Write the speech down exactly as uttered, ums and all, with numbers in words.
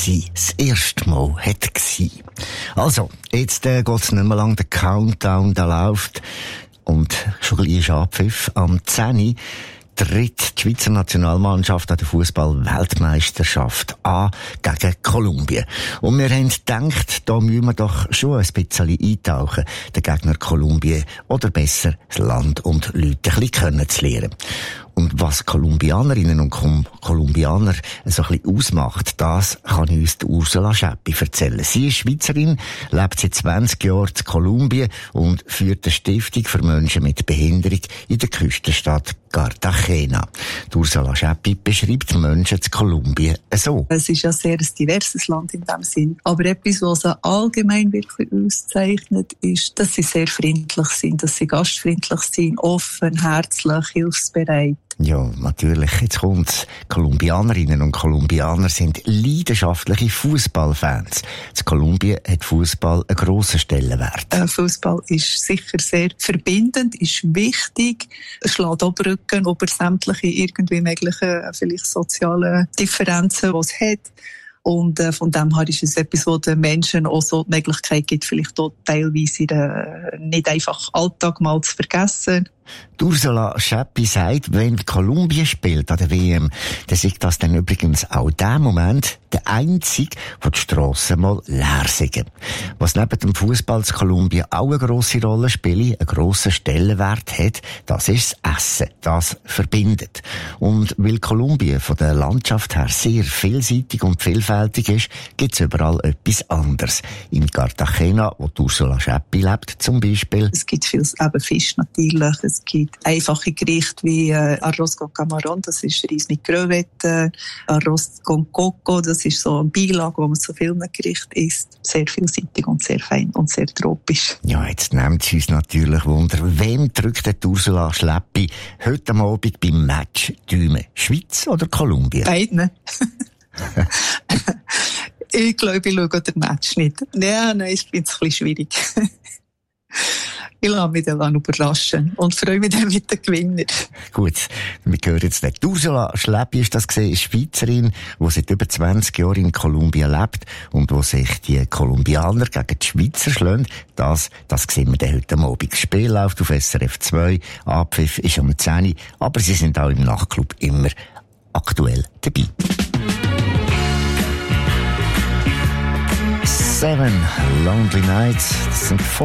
gewesen. Das erste Mal hat gewesen. Also, jetzt äh, geht's nicht mehr lang. Der Countdown, der läuft. Und schon gleich ist Abpfiff. Am zehn Uhr tritt die Schweizer Nationalmannschaft an der Fußball-Weltmeisterschaft an gegen Kolumbien. Und wir haben gedacht, da müssen wir doch schon ein bisschen eintauchen, den Gegner Kolumbien, oder besser das Land und Leute ein bisschen kennenzulernen. Und was Kolumbianerinnen und Kolumbianer so ein bisschen ausmacht, das kann uns Ursula Schäppi erzählen. Sie ist Schweizerin, lebt seit zwanzig Jahren in Kolumbien und führt eine Stiftung für Menschen mit Behinderung in der Küstenstadt Cartagena. Ursula Schäppi beschreibt Menschen in Kolumbien so. Es ist ja sehr ein diverses Land in dem Sinn. Aber etwas, was sie allgemein wirklich auszeichnet, ist, dass sie sehr freundlich sind, dass sie gastfreundlich sind, offen, herzlich, hilfsbereit. Ja, natürlich. Jetzt kommt's. Kolumbianerinnen und Kolumbianer sind leidenschaftliche Fußballfans. In Kolumbien hat Fußball einen grossen Stellenwert. Äh, Fußball ist sicher sehr verbindend, ist wichtig. Es schlägt auch Brücken über sämtliche irgendwie möglichen, vielleicht sozialen Differenzen, die es hat. Und äh, von dem her ist es etwas, wo den Menschen auch so die Möglichkeit gibt, vielleicht auch teilweise den nicht einfach Alltag mal zu vergessen. Ursula Schäppi sagt, wenn Kolumbien spielt an der W M, dann ist das dann übrigens auch der Moment, der einzige, wo die Strassen mal leer sind. Was neben dem Fußball in Kolumbien auch eine grosse Rolle spielt, einen grossen Stellenwert hat, das ist das Essen. Das verbindet. Und weil Kolumbien von der Landschaft her sehr vielseitig und vielfältig ist, gibt es überall etwas anderes. In Cartagena, wo Ursula Schäppi lebt, zum Beispiel. Es gibt viel eben Fisch natürlich. Es gibt einfache Gerichte wie äh, Arroz con Camarón, das ist Reis mit Crevetten, Arroz con Coco, das ist so ein Beilage, wo man so vielen Gerichten isst. Sehr vielseitig und sehr fein und sehr tropisch. Ja, jetzt nimmt es uns natürlich Wunder, wem drückt die Ursula Schäppi heute Abend beim Match Däumen? Schweiz oder Kolumbien? Beiden. Ich glaube, ich schaue den Match nicht. Ja, nein, ich finde es ein bisschen schwierig. Ich lasse mich dann überraschen und freue mich dann mit den Gewinner. Gut, wir hören jetzt nicht. Ursula Schäppi ist das gesehen, Schweizerin, die seit über zwanzig Jahren in Kolumbien lebt und wo sich die Kolumbianer gegen die Schweizer schlagen. Das, das sehen wir dann heute Abend. Das Spiel läuft auf S R F zwei, Abpfiff ist um zehn Uhr, aber sie sind auch im Nachtclub immer aktuell dabei. Seven Lonely Nights, das sind